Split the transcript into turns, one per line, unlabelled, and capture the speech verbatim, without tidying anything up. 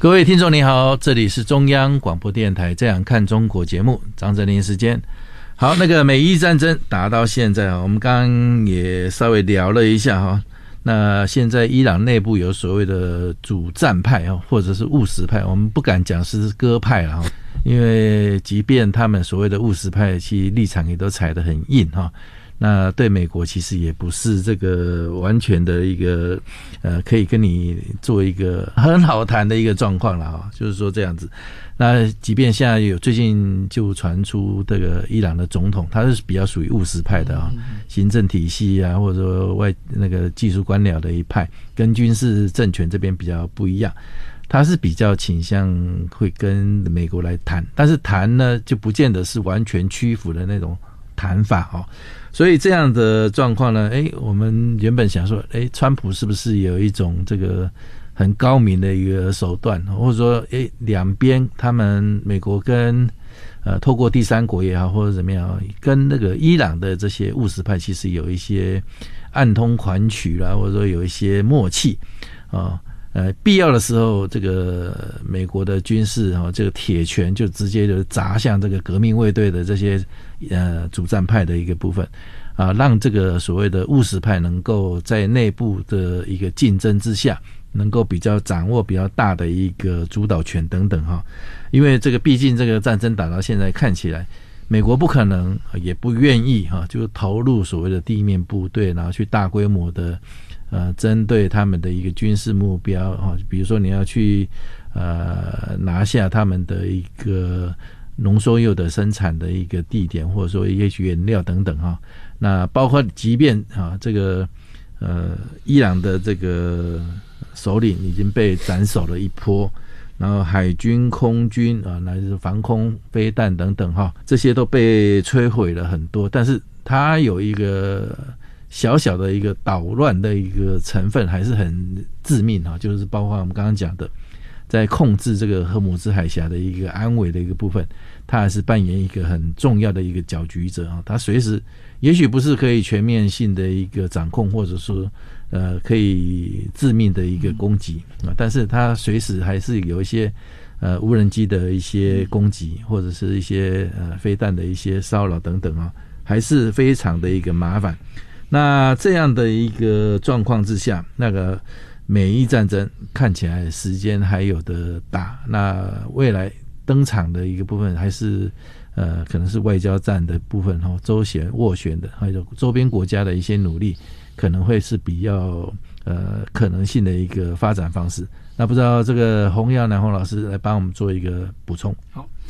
各位听众你好，这里是中央广播电台这样看中国节目，张正霖时间。好，那个美伊战争打到现在，我们刚刚也稍微聊了一下哈。那现在伊朗内部有所谓的主战派或者是务实派，我们不敢讲是鸽派了，因为即便他们所谓的务实派其实立场也都踩得很硬哈。那对美国其实也不是这个完全的一个呃可以跟你做一个很好谈的一个状况了哈，就是说这样子。那即便现在有最近就传出这个伊朗的总统，他是比较属于务实派的啊，行政体系啊，或者说外那个技术官僚的一派，跟军事政权这边比较不一样。他是比较倾向会跟美国来谈，但是谈呢就不见得是完全屈服的那种谈法哦。所以这样的状况呢，诶，我们原本想说，诶，川普是不是有一种这个很高明的一个手段，或者说，诶，两边他们美国跟呃透过第三国也好，或者怎么样，跟那个伊朗的这些务实派其实有一些暗通款曲啦，或者说有一些默契啊。呃，必要的时候，这个美国的军事哈、哦，这个铁拳就直接就砸向这个革命卫队的这些呃主战派的一个部分啊，让这个所谓的务实派能够在内部的一个竞争之下，能够比较掌握比较大的一个主导权等等哈、哦。因为这个毕竟这个战争打到现在看起来，美国不可能也不愿意哈、啊，就投入所谓的地面部队，然后去大规模的。呃，针对他们的一个军事目标啊，比如说你要去呃拿下他们的一个浓缩铀的生产的一个地点，或者说一些原料等等哈。那包括即便啊这个呃伊朗的这个首领已经被斩首了一波，然后海军、空军啊，乃至防空飞弹等等哈，这些都被摧毁了很多，但是它有一个。小小的一个捣乱的一个成分还是很致命啊，就是包括我们刚刚讲的，在控制这个荷姆兹海峡的一个安危的一个部分，它还是扮演一个很重要的一个搅局者啊。它随时也许不是可以全面性的一个掌控，或者说呃可以致命的一个攻击啊，但是它随时还是有一些呃无人机的一些攻击，或者是一些呃飞弹的一些骚扰等等啊，还是非常的一个麻烦。那这样的一个状况之下，那个美伊战争看起来时间还有的打，那未来登场的一个部分还是呃可能是外交战的部分哈，周旋斡旋的，还有周边国家的一些努力，可能会是比较呃可能性的一个发展方式。那不知道这个洪耀南洪老师来帮我们做一个补充。
好，